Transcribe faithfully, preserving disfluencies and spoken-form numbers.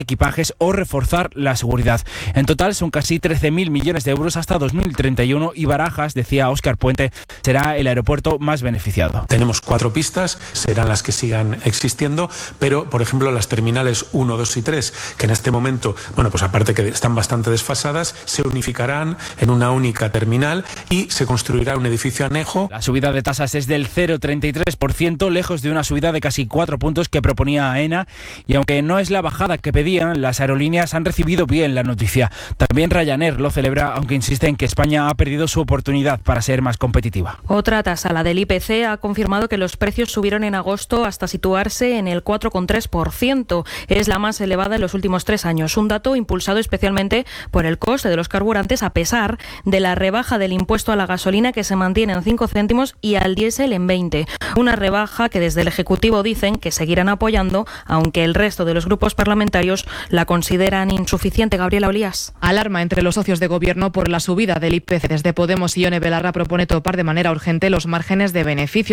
equipajes o reforzar la seguridad. En total son casi trece mil millones de euros hasta dos mil treinta y uno y Barajas, decía Óscar Puente, será el aeropuerto más beneficiado. Tenemos cuatro pistas, serán las que sigan existiendo, pero por ejemplo las terminales uno, dos y tres, que en este momento, bueno, pues aparte que están bastante desfasadas, se unificarán en una única terminal y se construirá un edificio anejo. La subida de tasas es del cero coma treinta y tres por ciento, lejos de una subida de casi cuatro puntos que proponía AENA, y aunque no es la bajada que pedía, las aerolíneas han recibido bien la noticia. También Ryanair lo celebra, aunque insiste en que España ha perdido su oportunidad para ser más competitiva. Otra tasa, la del I P C, ha confirmado que los precios subieron en agosto hasta situarse en el cuatro coma tres por ciento. Es la más elevada en los últimos tres años. Un dato impulsado especialmente por el coste de los carburantes, a pesar de la rebaja del impuesto a la gasolina, que se mantiene en cinco céntimos, y al diésel en veinte. Una rebaja que desde el Ejecutivo dicen que seguirán apoyando, aunque el resto de los grupos parlamentarios la consideran insuficiente. Gabriela Olías. Alarma entre los socios de gobierno por la subida del I P C. Desde Podemos, Ione Belarra propone topar de manera urgente los márgenes de beneficio.